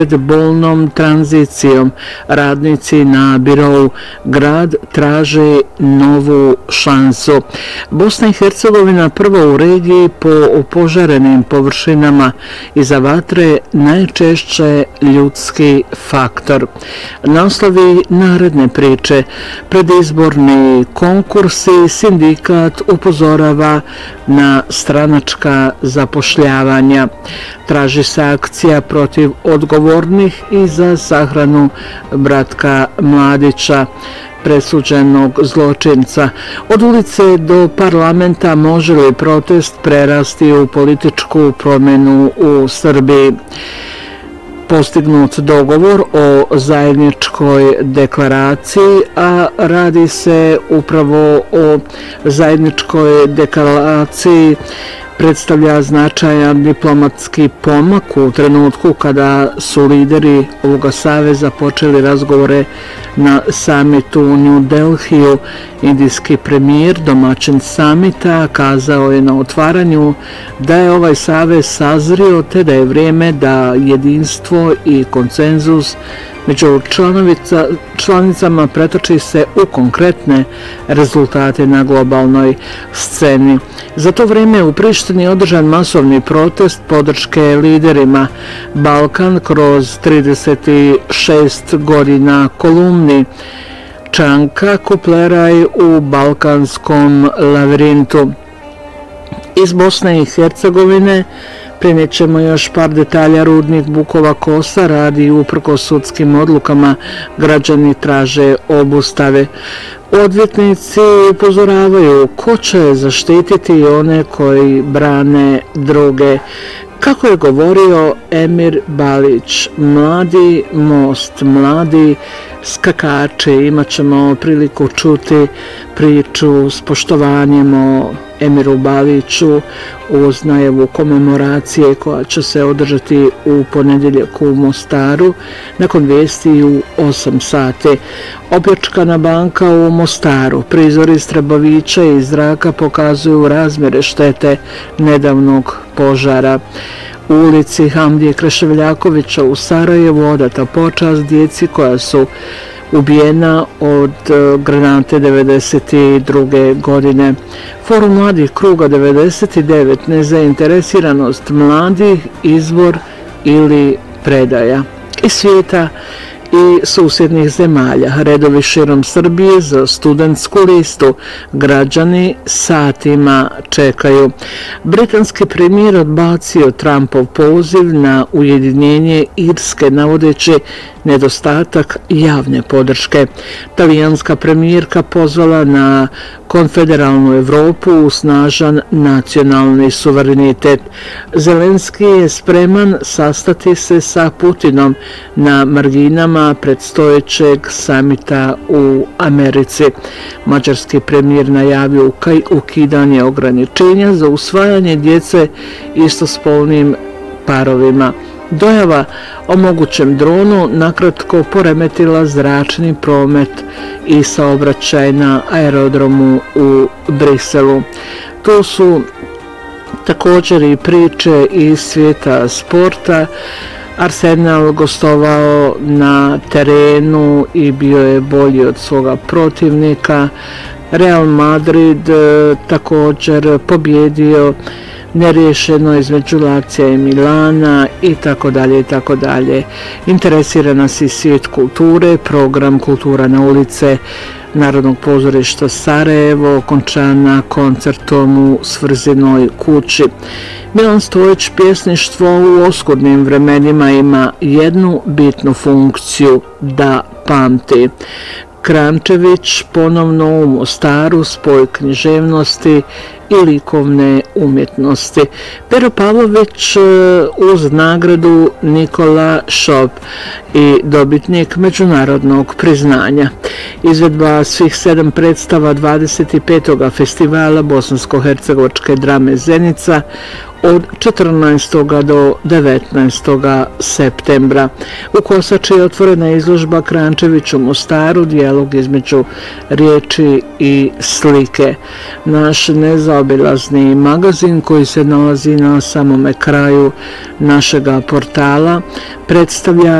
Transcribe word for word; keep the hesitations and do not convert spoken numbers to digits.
bolnom tranzicijom radnici na birou grad traže novu šansu. Bosna i Hercegovina prva u regiji po opožarenim površinama iza vatre, najčešće ljudski faktor. Naslovi naredne priče, predizborni konkursi, sindikat upozorava na stranačka zapošljavanja. Traži se akcija protiv odgovornih i za sahranu Bratka Mladića, presuđenog zločinca. Od ulice do parlamenta može li protest prerasti u političku promjenu u Srbiji? Postignut dogovor o zajedničkoj deklaraciji, a radi se upravo o zajedničkoj deklaraciji, predstavlja značajan diplomatski pomak u trenutku kada su lideri ovoga saveza počeli razgovore na samitu u New Delhiju. Indijski premijer, domaćin samita, kazao je na otvaranju da je ovaj savez sazrio te da je vrijeme da jedinstvo i konsenzus među članicama pretoči se u konkretne rezultate na globalnoj sceni. Za to vrijeme u Prištini je održan masovni protest podrške liderima. Balkan kroz trideset šest godina kolumni Čanka Kupleraj u balkanskom lavirintu. Iz Bosne i Hercegovine prenijet ćemo još par detalja. Rudnik Bukova Kosa radi uprkos sudskim odlukama, građani traže obustave. Odvjetnici upozoravaju ko će zaštititi one koji brane druge. Kako je govorio Emir Balić, mladi most, mladi skakači, imat ćemo priliku čuti priču s poštovanjem o Emiru Baliću uz najavu komemoracije koja će se održati u ponedjeljak u Mostaru nakon vijesti u osam sati. Opljačkana banka u Mostaru, prizori iz Trebavića i zraka pokazuju razmjere štete nedavnog požara. U ulici Hamdije Kreševljakovića u Sarajevu odata počast djeci koja su ubijena od granate devedeset druge godine. Forum mladih kruga devedeset devet, nezainteresiranost mladih, izvor ili predaja. Iz svijeta i susjednih zemalja, redovi širom Srbije za studentsku listu, građani satima čekaju. Britanski premijer odbacio Trumpov poziv na ujedinjenje Irske navodeći nedostatak javne podrške. Talijanska premijerka pozvala na konfederalnu Evropu u snažan nacionalni suverenitet. Zelenski je spreman sastati se sa Putinom na marginama predstojećeg samita u Americi. Mađarski premijer najavio ukidanje ograničenja za usvajanje djece istospolnim parovima. Dojava o mogućem dronu nakratko poremetila zračni promet i saobraćaj na aerodromu u Briselu. Tu su također i priče iz svijeta sporta. Arsenal gostovao na terenu i bio je bolji od svoga protivnika. Real Madrid također pobjedio neriješeno između Lazija i Milana i tako dalje i tako dalje. Interesira nas i svijet kulture, program Kultura na ulice Narodnog pozorišta Sarajevo okončana koncertom u Svrzinoj kući. Milan Stojić pjesništvo u oskudnim vremenima ima jednu bitnu funkciju, da pamti. Krančević ponovno u Mostaru, spoj književnosti i likovne umjetnosti. Pero Pavlović uz nagradu Nikola Šop i dobitnik međunarodnog priznanja. Izvedba svih sedam predstava dvadeset petog festivala Bosansko-hercegovačke drame Zenica od četrnaestog do devetnaestog septembra. U Kosači je otvorena izložba Krančević u Mostaru, dijalog između riječi i slike. Naš nezaobilazni magazin koji se nalazi na samome kraju našega portala predstavlja